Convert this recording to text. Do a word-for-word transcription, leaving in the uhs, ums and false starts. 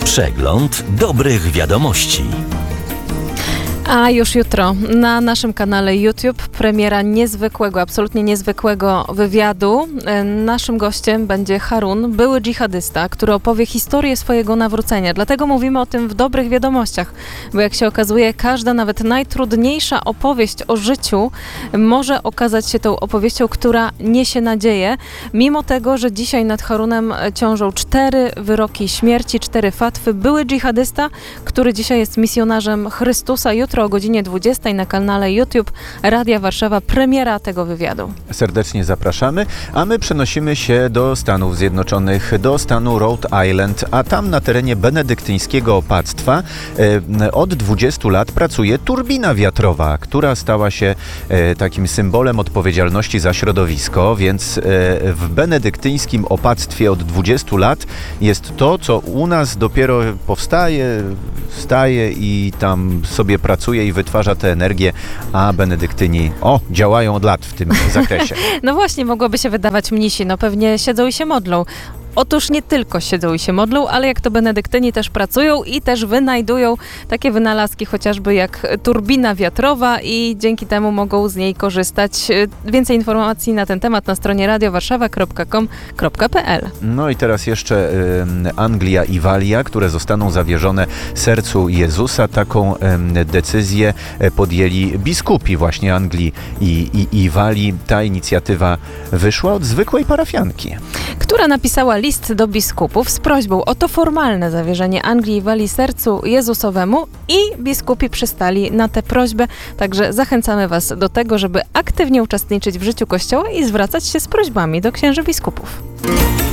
Przegląd dobrych wiadomości. A już jutro na naszym kanale YouTube premiera niezwykłego, absolutnie niezwykłego wywiadu. Naszym gościem będzie Harun, były dżihadysta, który opowie historię swojego nawrócenia. Dlatego mówimy o tym w dobrych wiadomościach, bo jak się okazuje, każda, nawet najtrudniejsza opowieść o życiu może okazać się tą opowieścią, która niesie nadzieję. Mimo tego, że dzisiaj nad Harunem ciążą cztery wyroki śmierci, cztery fatwy, były dżihadysta, który dzisiaj jest misjonarzem Chrystusa. Jutro o godzinie dwudziestej na kanale YouTube Radia Warszawa premiera tego wywiadu. Serdecznie zapraszamy, a my przenosimy się do Stanów Zjednoczonych, do stanu Rhode Island, a tam na terenie benedyktyńskiego opactwa e, od dwudziestu lat pracuje turbina wiatrowa, która stała się e, takim symbolem odpowiedzialności za środowisko, więc e, w benedyktyńskim opactwie od dwudziestu lat jest to, co u nas dopiero powstaje, staje i tam sobie pracuje i wytwarza tę energię, a benedyktyni, o, działają od lat w tym zakresie. No właśnie, mogłoby się wydawać mnisi, no pewnie siedzą i się modlą. Otóż nie tylko siedzą i się modlą, ale jak to benedyktyni też pracują i też wynajdują takie wynalazki chociażby jak turbina wiatrowa i dzięki temu mogą z niej korzystać. Więcej informacji na ten temat na stronie radio warszawa kropka com kropka p l. No i teraz jeszcze y, Anglia i Walia, które zostaną zawierzone sercu Jezusa. Taką y, decyzję podjęli biskupi właśnie Anglii i, i, i Walii. Ta inicjatywa wyszła od zwykłej parafianki, która napisała list do biskupów z prośbą o to formalne zawierzenie Anglii i Walii sercu Jezusowemu i biskupi przystali na tę prośbę. Także zachęcamy Was do tego, żeby aktywnie uczestniczyć w życiu Kościoła i zwracać się z prośbami do księży biskupów.